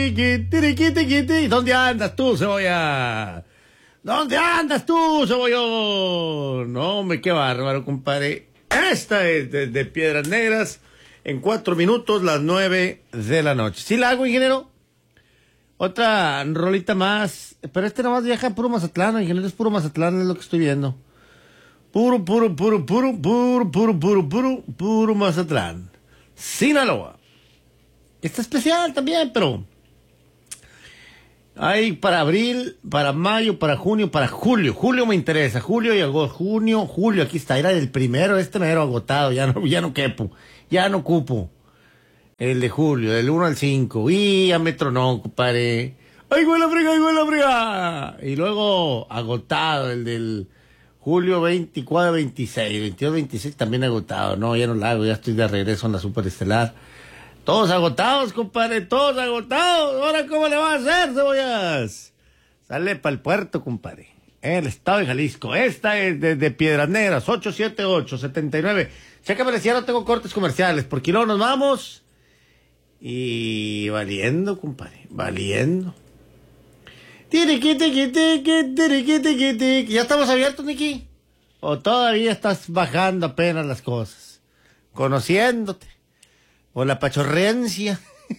¿Dónde andas tú, cebolla? ¿Dónde andas tú, cebollón? No, hombre, qué bárbaro, compadre. Esta es de Piedras Negras. En 4 minutos, las 9 de la noche. ¿Sí la hago, ingeniero? Otra rolita más. Pero nomás viaja puro Mazatlán, ingeniero. Es puro Mazatlán, es lo que estoy viendo. Puro Mazatlán. Sinaloa. Está especial también, pero hay para abril, para mayo, para junio, para julio. Julio me interesa. Julio y agosto. Julio, aquí está. Era el primero, mero agotado. Ya no quepo. Ya no cupo. El de julio, del 1 al 5. Y a metro no, compadre. ¡Ay, güey la frega! Y luego agotado, el del julio 24, 26, 22, 26 también agotado. No, ya no la hago, ya estoy de regreso en la Superestelar. Todos agotados, compadre, todos agotados. Ahora, ¿cómo le va a hacer, cebollas? Sale para el puerto, compadre. El estado de Jalisco. Esta es de Piedras Negras, 878-79. Chécame si ya no tengo cortes comerciales, porque luego nos vamos. Y valiendo, compadre, valiendo. ¿Ya estamos abiertos, Niki? ¿O todavía estás bajando apenas las cosas? Conociéndote. O la pachorrencia.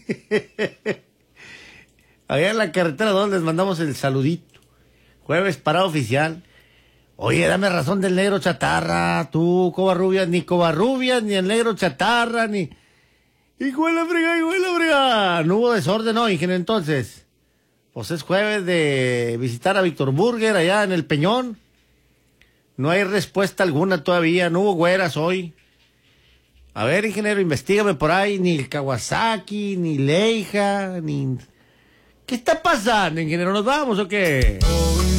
Allá en la carretera donde les mandamos el saludito. Jueves parado oficial. Oye, dame razón del negro chatarra. Tú, Covarrubias, ni el negro chatarra, ni... ¡Hijo de la frega! No hubo desorden, ¿no, ingeniero? Entonces, pues es jueves de visitar a Víctor Burger allá en el Peñón. No hay respuesta alguna todavía. No hubo güeras hoy. A ver, ingeniero, investígame por ahí. Ni el Kawasaki, ni Leija, ni... ¿Qué está pasando, ingeniero? ¿Nos vamos o qué?